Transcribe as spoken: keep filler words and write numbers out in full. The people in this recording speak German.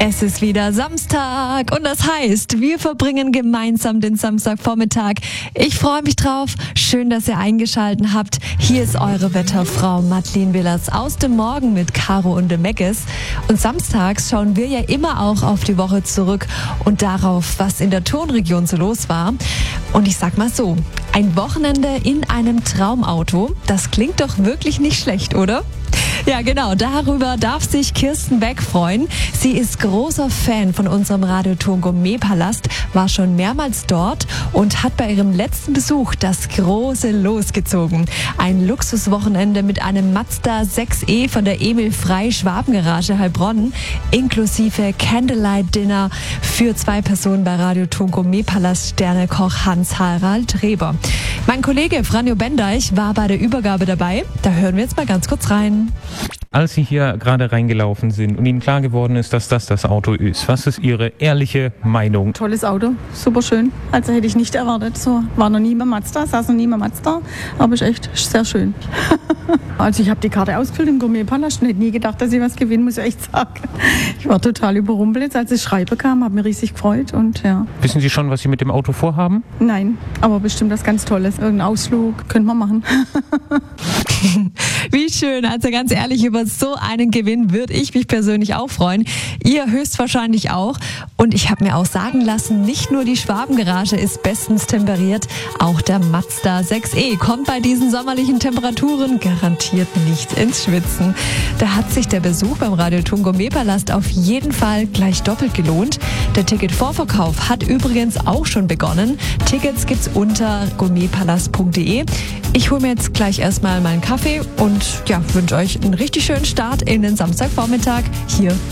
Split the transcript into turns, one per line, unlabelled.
Es ist wieder Samstag und das heißt, wir verbringen gemeinsam den Samstagvormittag. Ich freue mich drauf. Schön, dass ihr eingeschaltet habt. Hier ist eure Wetterfrau Madeleine Willers aus dem Morgen mit Caro und dem Meckes. Und samstags schauen wir ja immer auch auf die Woche zurück und darauf, was in der Turnregion so los war. Und ich sag mal so, ein Wochenende in einem Traumauto, das klingt doch wirklich nicht schlecht, oder? Ja, genau, darüber darf sich Kirsten Beck freuen. Sie ist großer Fan von unserem Radioton Gourmet-Palast, war schon mehrmals dort und hat bei ihrem letzten Besuch das große Los gezogen. Ein Luxuswochenende mit einem Mazda sechs E von der Emil Frey Schwabengarage Heilbronn, inklusive Candlelight-Dinner für zwei Personen bei Radioton Gourmet-Palast Sternekoch Hans-Harald Reber. Mein Kollege Franjo Bendeich war bei der Übergabe dabei. Da hören wir jetzt mal ganz kurz rein.
Als Sie hier gerade reingelaufen sind und Ihnen klar geworden ist, dass das das Auto ist, was ist Ihre ehrliche Meinung?
Tolles Auto, super schön. Also hätte ich nicht erwartet. So, war noch nie mehr Mazda, saß noch nie mehr Mazda, aber ist echt sehr schön. Also ich habe die Karte ausgefüllt im Gourmet-Palast und hätte nie gedacht, dass ich was gewinne, muss ich echt sagen. Ich war total überrumpelt, als das Schreiben kam, habe mich riesig gefreut und ja.
Wissen Sie schon, was Sie mit dem Auto vorhaben?
Nein, aber bestimmt was ganz Tolles. Irgendeinen Ausflug könnte man machen.
Wie schön, also ganz ehrlich, über so einen Gewinn würde ich mich persönlich auch freuen. Ihr höchstwahrscheinlich auch. Und ich habe mir auch sagen lassen, nicht nur die Schwabengarage ist bestens temperiert, auch der Mazda sechs E kommt bei diesen sommerlichen Temperaturen garantiert nicht ins Schwitzen. Da hat sich der Besuch beim Radioton Gourmet-Palast auf jeden Fall gleich doppelt gelohnt. Der Ticketvorverkauf hat übrigens auch schon begonnen. Tickets gibt's unter gourmetpalast punkt de. Ich hole mir jetzt gleich erstmal meinen Kaffee und ja, wünsche euch einen richtig schönen Start in den Samstagvormittag hier bei